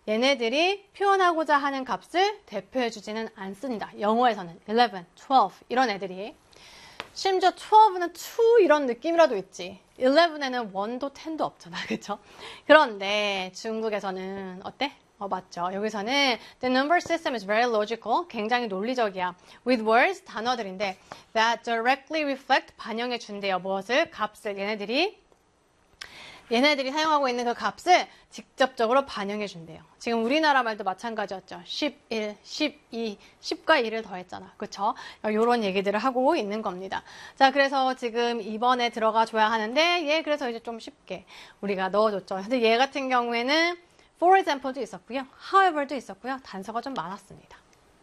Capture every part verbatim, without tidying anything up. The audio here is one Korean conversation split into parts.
얘네들이 표현하고자 하는 값을 대표해주지는 않습니다. 영어에서는 eleven, twelve 이런 애들이. 심지어 twelve는 two 이런 느낌이라도 있지. eleven에는 one도 ten도 없잖아. 그쵸? 그런데 중국에서는 어때? 어, 맞죠. 여기서는 the number system is very logical. 굉장히 논리적이야. with words, 단어들인데 that directly reflect, 반영해 준대요. 무엇을? 값을. 얘네들이 얘네들이 사용하고 있는 그 값을 직접적으로 반영해 준대요. 지금 우리나라 말도 마찬가지였죠. 십일, 십이, 십과 일을 더했잖아. 그쵸? 요런 얘기들을 하고 있는 겁니다. 자, 그래서 지금 이번에 들어가 줘야 하는데 얘 그래서 이제 좀 쉽게 우리가 넣어줬죠. 근데 얘 같은 경우에는 for example도 있었고요. however도 있었고요. 단서가 좀 많았습니다.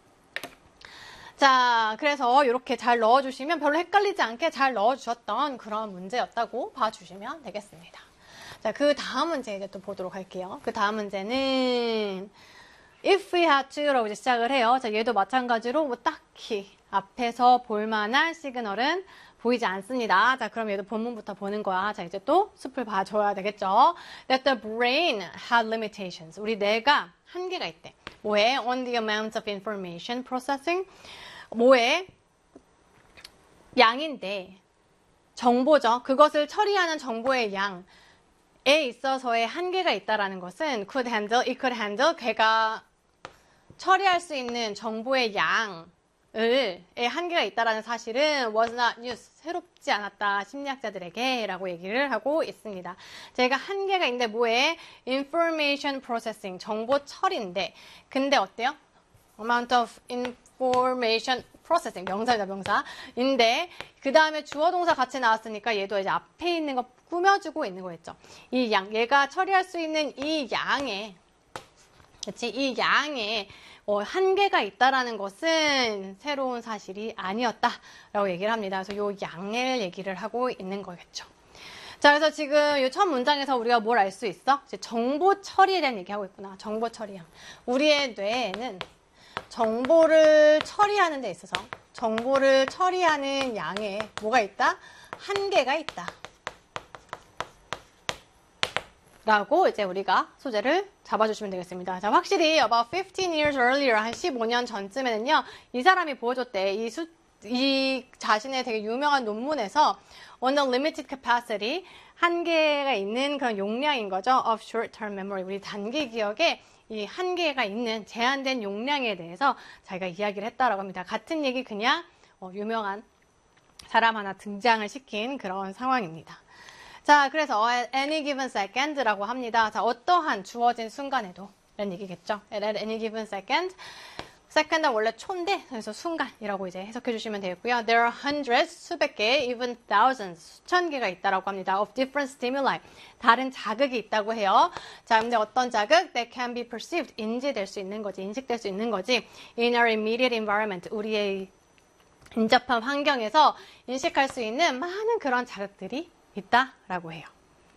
자, 그래서 이렇게 잘 넣어주시면 별로 헷갈리지 않게 잘 넣어주셨던 그런 문제였다고 봐주시면 되겠습니다. 자, 그 다음 문제 이제 또 보도록 할게요. 그 다음 문제는 if we had to라고 이제 시작을 해요. 자, 얘도 마찬가지로 뭐 딱히 앞에서 볼만한 시그널은 보이지 않습니다. 자, 그럼 얘도 본문부터 보는 거야. 자, 이제 또 숲을 봐줘야 되겠죠. That the brain had limitations. 우리 뇌가 한계가 있대. 뭐에? On the amount of information processing. 뭐에? 양인데 정보죠. 그것을 처리하는 정보의 양. 에 있어서의 한계가 있다라는 것은 could handle, it could handle, 걔가 처리할 수 있는 정보의 양을 에 한계가 있다라는 사실은 was not news, 새롭지 않았다 심리학자들에게 라고 얘기를 하고 있습니다. 제가 한계가 있는데 뭐에? information processing, 정보 처리인데 근데 어때요? amount of information processing, 명사이다 명사 인데 그 다음에 주어 동사 같이 나왔으니까 얘도 이제 앞에 있는 거 꾸며주고 있는 거였죠. 이 양, 얘가 처리할 수 있는 이 양에, 그치? 이 양에 어, 한계가 있다라는 것은 새로운 사실이 아니었다라고 얘기를 합니다. 그래서 요 양을 얘기를 하고 있는 거겠죠. 자, 그래서 지금 이 첫 문장에서 우리가 뭘 알 수 있어? 이제 정보 처리에 대한 얘기하고 있구나. 정보 처리양. 우리의 뇌에는 정보를 처리하는 데 있어서 정보를 처리하는 양에 뭐가 있다? 한계가 있다. 라고 이제 우리가 소재를 잡아주시면 되겠습니다. 자, 확실히 about fifteen years earlier, 한 십오 년 전쯤에는요, 이 사람이 보여줬대. 이 수, 이 자신의 되게 유명한 논문에서 on the limited capacity, 한계가 있는 그런 용량인 거죠. of short-term memory. 우리 단기 기억에 이 한계가 있는 제한된 용량에 대해서 자기가 이야기를 했다라고 합니다. 같은 얘기 그냥 어, 유명한 사람 하나 등장을 시킨 그런 상황입니다. 자, 그래서 at any given second라고 합니다. 자, 어떠한 주어진 순간에도 라는 얘기겠죠. at any given second. second은 원래 초인데 그래서 순간이라고 이제 해석해 주시면 되겠고요. There are hundreds, 수백 개, even thousands, 수천 개가 있다라고 합니다. of different stimuli. 다른 자극이 있다고 해요. 자, 근데 어떤 자극? That can be perceived. 인지될 수 있는 거지. 인식될 수 있는 거지. In our immediate environment. 우리의 인접한 환경에서 인식할 수 있는 많은 그런 자극들이 있다라고 해요.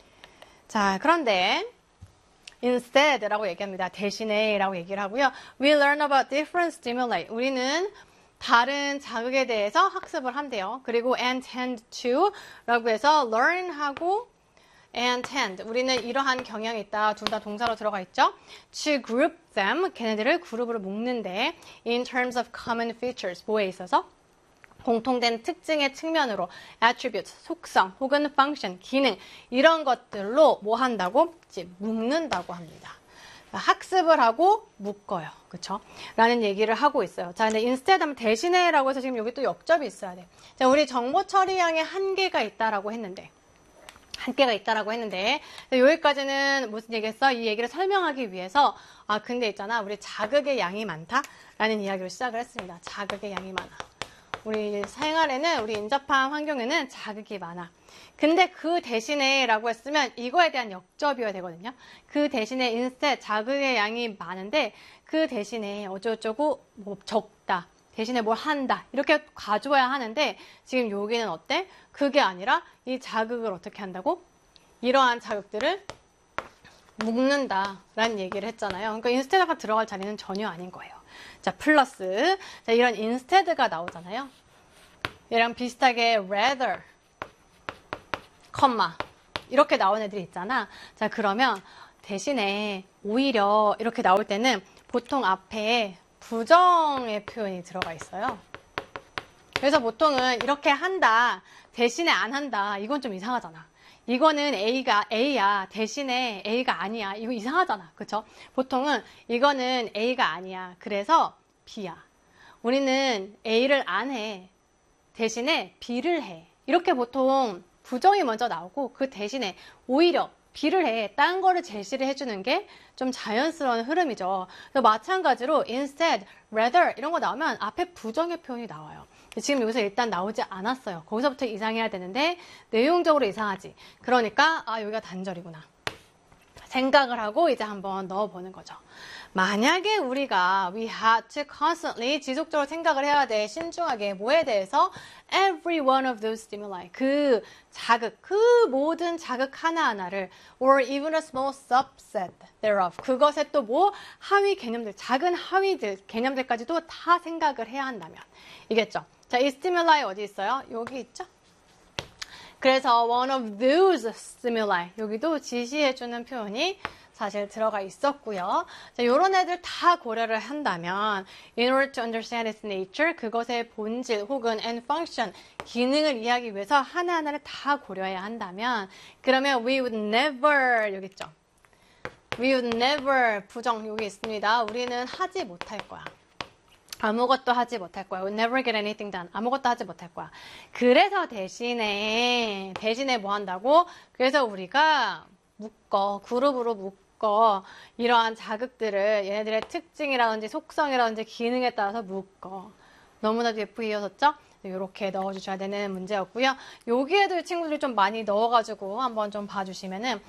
자, 그런데 instead라고 얘기합니다. 대신에 라고 얘기를 하고요. We learn about different stimuli. 우리는 다른 자극에 대해서 학습을 한대요. 그리고 and tend to 라고 해서 learn하고 and tend. 우리는 이러한 경향이 있다. 둘 다 동사로 들어가 있죠. To group them. 걔네들을 그룹으로 묶는데 in terms of common features. 뭐에 있어서? 공통된 특징의 측면으로 attribute, 속성, 혹은 function, 기능 이런 것들로 뭐 한다고? 이제 묶는다고 합니다. 학습을 하고 묶어요. 그쵸? 라는 얘기를 하고 있어요. 자, 근데 instead 하면 대신에 라고 해서 지금 여기 또 역접이 있어야 돼. 자, 우리 정보 처리량에 한계가 있다라고 했는데 한계가 있다라고 했는데 여기까지는 무슨 얘기했어? 이 얘기를 설명하기 위해서 아, 근데 있잖아. 우리 자극의 양이 많다라는 이야기로 시작을 했습니다. 자극의 양이 많아. 우리 생활에는, 우리 인접한 환경에는 자극이 많아. 근데 그 대신에 라고 했으면 이거에 대한 역접이어야 되거든요. 그 대신에 instead 자극의 양이 많은데 그 대신에 어쩌고저쩌고 뭐 적다. 대신에 뭘 한다. 이렇게 가져와야 하는데 지금 여기는 어때? 그게 아니라 이 자극을 어떻게 한다고? 이러한 자극들을 묶는다라는 얘기를 했잖아요. 그러니까 instead가 들어갈 자리는 전혀 아닌 거예요. 자, 플러스. 자, 이런 instead가 나오잖아요. 얘랑 비슷하게 rather, 컴마. 이렇게 나온 애들이 있잖아. 자, 그러면 대신에 오히려 이렇게 나올 때는 보통 앞에 부정의 표현이 들어가 있어요. 그래서 보통은 이렇게 한다, 대신에 안 한다, 이건 좀 이상하잖아. 이거는 A가 A야, 대신에 A가 아니야. 이거 이상하잖아. 그쵸? 보통은 이거는 A가 아니야. 그래서 B야. 우리는 A를 안 해. 대신에 B를 해. 이렇게 보통 부정이 먼저 나오고 그 대신에 오히려 B를 해. 딴 거를 제시를 해주는 게 좀 자연스러운 흐름이죠. 그래서 마찬가지로 instead, rather 이런 거 나오면 앞에 부정의 표현이 나와요. 지금 여기서 일단 나오지 않았어요. 거기서부터 이상해야 되는데 내용적으로 이상하지. 그러니까 아 여기가 단절이구나. 생각을 하고 이제 한번 넣어보는 거죠. 만약에 우리가 we had to constantly 지속적으로 생각을 해야 돼. 신중하게 뭐에 대해서 every one of those stimuli 그 자극, 그 모든 자극 하나하나를 or even a small subset thereof 그것의 또 뭐 하위 개념들, 작은 하위들 개념들까지도 다 생각을 해야 한다면 이겠죠. 자, 이 stimuli 어디 있어요? 여기 있죠? 그래서 one of those stimuli 여기도 지시해주는 표현이 사실 들어가 있었고요. 자, 요런 애들 다 고려를 한다면 in order to understand its nature 그것의 본질 혹은 and function 기능을 이해하기 위해서 하나하나를 다 고려해야 한다면 그러면 we would never 여기 있죠. we would never 부정 여기 있습니다. 우리는 하지 못할 거야. 아무것도 하지 못할 거야. We'll never get anything done. 아무것도 하지 못할 거야. 그래서 대신에 대신에 뭐 한다고? 그래서 우리가 묶어. 그룹으로 묶어. 이러한 자극들을 얘네들의 특징이라든지 속성이라든지 기능에 따라서 묶어. 너무나도 예쁘게 이어졌죠? 이렇게 넣어주셔야 되는 문제였고요. 여기에도 친구들이 좀 많이 넣어가지고 한번 좀 봐주시면은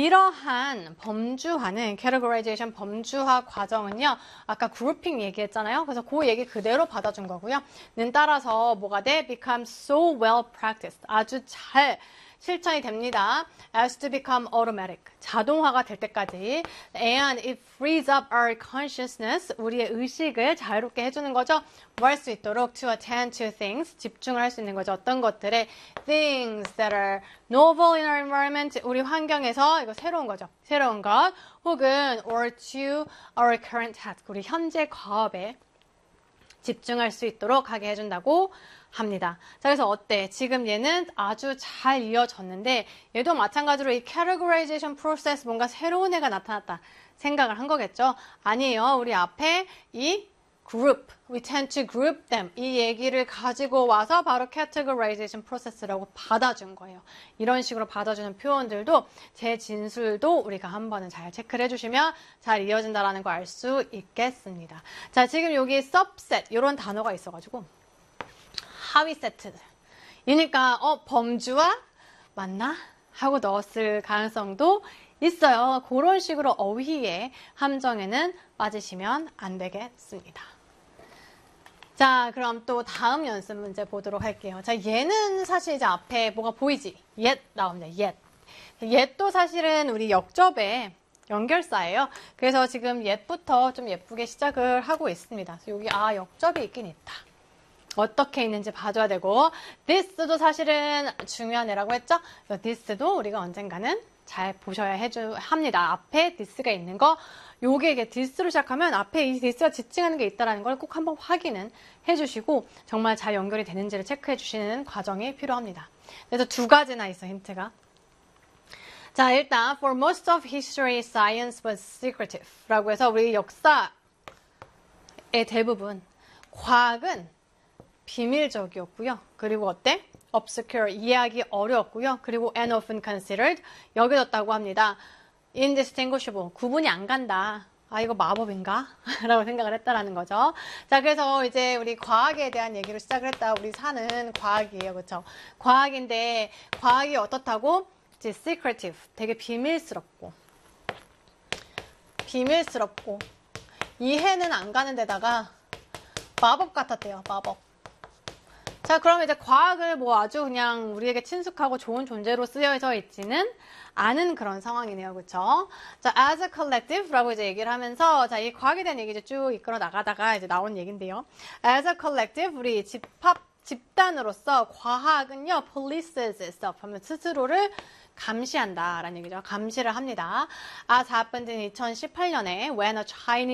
이러한 범주화는 categorization 범주화 과정은요. 아까 grouping 얘기했잖아요. 그래서 그 얘기 그대로 받아준 거고요. 는 따라서 뭐가 돼? become so well practiced. 아주 잘 실천이 됩니다. as to become automatic. 자동화가 될 때까지. and it frees up our consciousness. 우리의 의식을 자유롭게 해주는 거죠. 뭐 할 수 있도록 to attend to things. 집중을 할 수 있는 거죠. 어떤 것들에 things that are novel in our environment. 우리 환경에서 이거 새로운 거죠. 새로운 것. 혹은 or to our current task. 우리 현재 과업에 집중할 수 있도록 하게 해준다고 합니다. 자, 그래서 어때? 지금 얘는 아주 잘 이어졌는데 얘도 마찬가지로 이 categorization process 뭔가 새로운 애가 나타났다 생각을 한 거겠죠? 아니에요. 우리 앞에 이 group, we tend to group them 이 얘기를 가지고 와서 바로 categorization process라고 받아준 거예요. 이런 식으로 받아주는 표현들도 제 진술도 우리가 한 번은 잘 체크를 해주시면 잘 이어진다라는 거 알 수 있겠습니다. 자, 지금 여기 subset 이런 단어가 있어가지고 하위 세트. 이니까 어 범주화 맞나? 하고 넣었을 가능성도 있어요. 그런 식으로 어휘의 함정에는 빠지시면 안 되겠습니다. 자, 그럼 또 다음 연습 문제 보도록 할게요. 자, 얘는 사실 이제 앞에 뭐가 보이지? yet 나옵니다. yet. yet도 사실은 우리 역접의 연결사예요. 그래서 지금 yet부터 좀 예쁘게 시작을 하고 있습니다. 여기 아 역접이 있긴 있다. 어떻게 있는지 봐줘야 되고 this도 사실은 중요한 애라고 했죠? this도 우리가 언젠가는 잘 보셔야 해주, 합니다. 앞에 this가 있는 거 요게 이게 this로 시작하면 앞에 이 this가 지칭하는 게 있다는 걸 꼭 한번 확인은 해주시고 정말 잘 연결이 되는지를 체크해 주시는 과정이 필요합니다. 그래서 두 가지나 있어 힌트가. 자, 일단 for most of history, science was secretive 라고 해서 우리 역사의 대부분 과학은 비밀적이었고요. 그리고 어때? obscure, 이해하기 어려웠고요. 그리고 and often considered, 여겨졌다고 합니다. indistinguishable, 구분이 안 간다. 아, 이거 마법인가? 라고 생각을 했다라는 거죠. 자, 그래서 이제 우리 과학에 대한 얘기로 시작을 했다. 우리 사는 과학이에요. 그쵸? 과학인데, 과학이 어떻다고? 이제 secretive, 되게 비밀스럽고, 비밀스럽고, 이해는 안 가는 데다가 마법 같았대요. 마법. 자, 그럼 이제 과학을 뭐 아주 그냥 우리에게 친숙하고 좋은 존재로 쓰여져 있지는 않은 그런 상황이네요. 그쵸? 자, as a collective라고 이제 얘기를 하면서, 자, 이 과학에 대한 얘기 이제 쭉 이끌어 나가다가 이제 나온 얘기인데요. as a collective, 우리 집합, 집단으로서 과학은요, polices itself 하면 스스로를 감시한다라는 얘기죠. 감시를 합니다. As happened in 이천십팔 년에 when a Chinese